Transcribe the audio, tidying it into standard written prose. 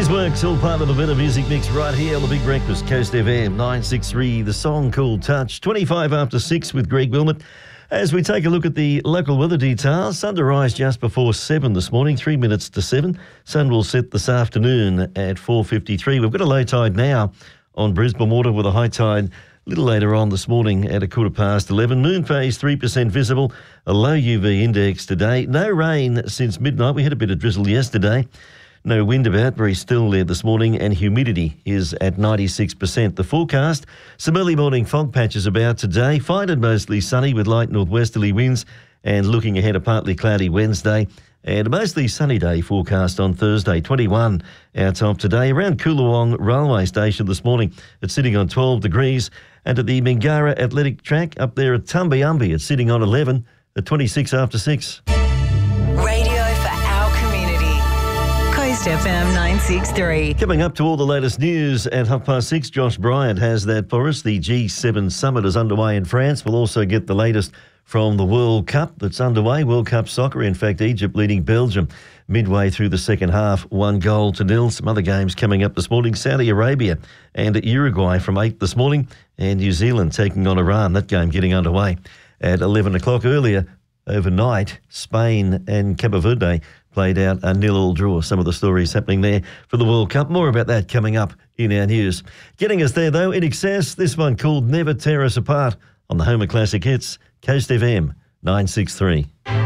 These works all part of the Better Music Mix right here on the Big Breakfast, Coast FM 963. The song called Touch, 25 after 6 with Greg Wilmot. As we take a look at the local weather details, sun to rise just before 7 this morning, 3 minutes to 7. Sun will set this afternoon at 4:53. We've got a low tide now on Brisbane Water with a high tide a little later on this morning at 11:15. Moon phase 3% visible, a low UV index today. No rain since midnight. We had a bit of drizzle yesterday. No wind about, very still there this morning, and humidity is at 96%. The forecast, some early morning fog patches about today. Fine and mostly sunny with light northwesterly winds, and looking ahead a partly cloudy Wednesday and a mostly sunny day forecast on Thursday. 21 our top today. Around Coolawong Railway Station this morning, it's sitting on 12 degrees. And at the Mingara Athletic Track up there at Tumbiumbi, it's sitting on 11 at 26 after 6. FM 963. Coming up to all the latest news at 6:30, Josh Bryant has that for us. The G7 summit is underway in France. We'll also get the latest from the World Cup that's underway. World Cup soccer, in fact, Egypt leading Belgium midway through the second half, 1-0. Some other games coming up this morning. Saudi Arabia and Uruguay from 8 this morning, and New Zealand taking on Iran. That game getting underway at 11 o'clock. Earlier overnight, Spain and Cabo Verde played out a 0-0 draw. Some of the stories happening there for the World Cup. More about that coming up in our news. Getting us there, though, In Excess, this one called Never Tear Us Apart on the Home of Classic Hits, Coast FM 963.